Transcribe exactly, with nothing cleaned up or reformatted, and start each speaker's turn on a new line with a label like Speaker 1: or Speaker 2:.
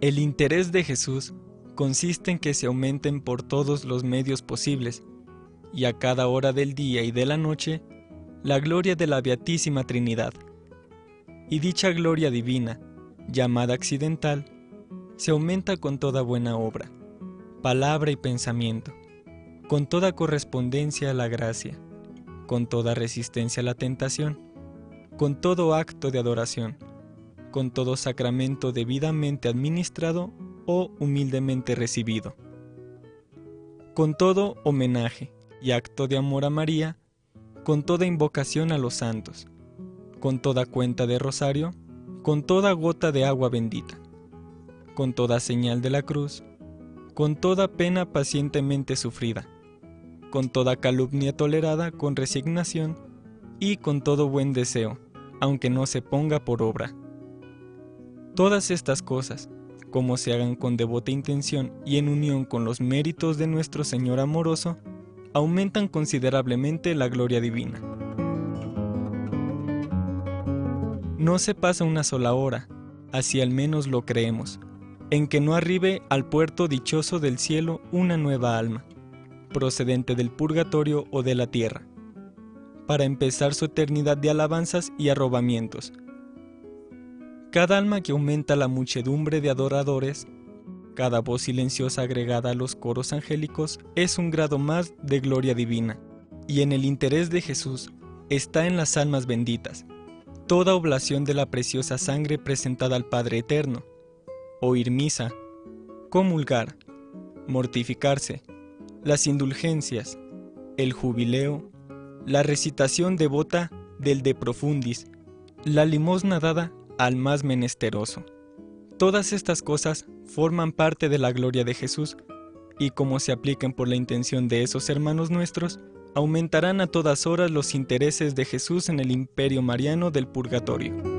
Speaker 1: El interés de Jesús consiste en que se aumenten por todos los medios posibles, y a cada hora del día y de la noche, la gloria de la Beatísima Trinidad. Y dicha gloria divina, llamada accidental, se aumenta con toda buena obra, palabra y pensamiento, con toda correspondencia a la gracia, con toda resistencia a la tentación, con todo acto de adoración, con todo sacramento debidamente administrado o humildemente recibido, con todo homenaje y acto de amor a María, con toda invocación a los santos, con toda cuenta de rosario, con toda gota de agua bendita, con toda señal de la cruz, con toda pena pacientemente sufrida, con toda calumnia tolerada con resignación y con todo buen deseo, aunque no se ponga por obra. Todas estas cosas, como se hagan con devota intención y en unión con los méritos de nuestro Señor amoroso, aumentan considerablemente la gloria divina. No se pasa una sola hora, así al menos lo creemos, en que no arribe al puerto dichoso del cielo una nueva alma, procedente del purgatorio o de la tierra, para empezar su eternidad de alabanzas y arrobamientos. Cada alma que aumenta la muchedumbre de adoradores, cada voz silenciosa agregada a los coros angélicos, es un grado más de gloria divina, y en el interés de Jesús está en las almas benditas, toda oblación de la preciosa sangre presentada al Padre Eterno, oír misa, comulgar, mortificarse, las indulgencias, el jubileo, la recitación devota del De Profundis, la limosna dada al más menesteroso. Todas estas cosas forman parte de la gloria de Jesús y como se apliquen por la intención de esos hermanos nuestros, aumentarán a todas horas los intereses de Jesús en el imperio mariano del purgatorio.